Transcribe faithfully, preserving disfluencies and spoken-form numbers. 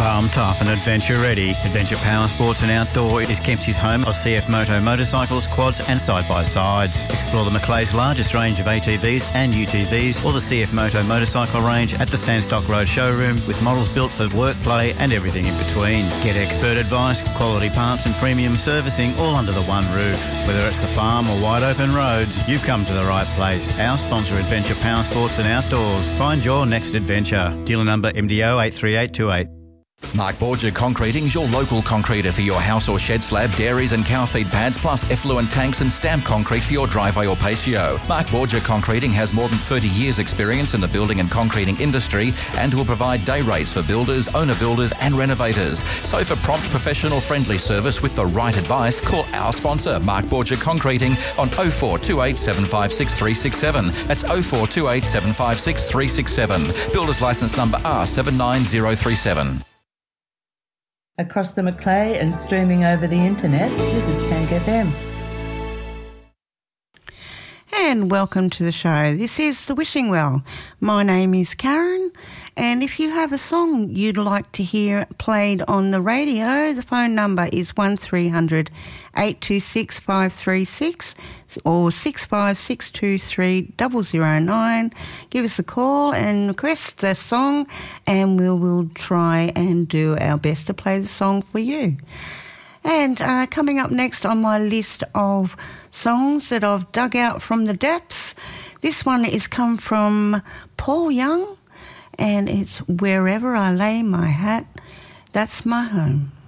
Palm tough and adventure ready. Adventure Power Sports and Outdoor is Kempsey's home of C F Moto motorcycles, quads and side-by-sides. Explore the Macleay's largest range of A T Vs and U T Vs or the C F Moto motorcycle range at the Sandstock Road showroom with models built for work, play and everything in between. Get expert advice, quality parts and premium servicing all under the one roof. Whether it's the farm or wide open roads, you've come to the right place. Our sponsor, Adventure Power Sports and Outdoors. Find your next adventure. Dealer number M D O eight three eight two eight. Mark Borgia Concreting is your local concreter for your house or shed slab, dairies and cow feed pads, plus effluent tanks and stamped concrete for your driveway or patio. Mark Borgia Concreting has more than thirty years experience in the building and concreting industry and will provide day rates for builders, owner builders and renovators. So for prompt, professional, friendly service with the right advice, call our sponsor, Mark Borgia Concreting, on oh four two eight, seven five six, three six seven. That's oh four two eight, seven five six, three six seven. Builder's licence number R seven nine zero three seven. Across the Macleay and streaming over the internet, this is Tank F M. And welcome to the show. This is The Wishing Well. My name is Karen, and if you have a song you'd like to hear played on the radio, the phone number is one three hundred, eight two six, five three six or six five six two three, zero zero nine. Give us a call and request the song, and we will try and do our best to play the song for you. And uh, coming up next on my list of songs that I've dug out from the depths, this one is come from Paul Young, and it's Wherever I Lay My Hat, That's My Home.